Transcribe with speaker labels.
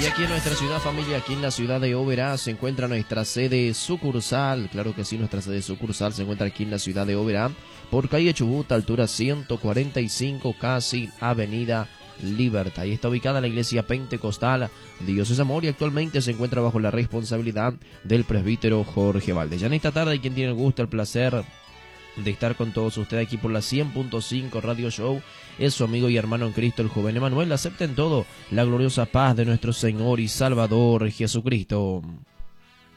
Speaker 1: Y aquí en nuestra ciudad, familia, aquí en la ciudad de Oberá se encuentra nuestra sede sucursal. Claro que sí, nuestra sede sucursal se encuentra aquí en la ciudad de Oberá, por calle Chubut, altura 145, casi Avenida Libertad. Ahí está ubicada la iglesia pentecostal Dios es Amor y actualmente se encuentra bajo la responsabilidad del presbítero Jorge Valdés. Ya en esta tarde, quien tiene el gusto, el placer de estar con todos ustedes aquí por la 100.5 Radio Show es su amigo y hermano en Cristo, el joven Emanuel. Acepten todo la gloriosa paz de nuestro Señor y Salvador Jesucristo.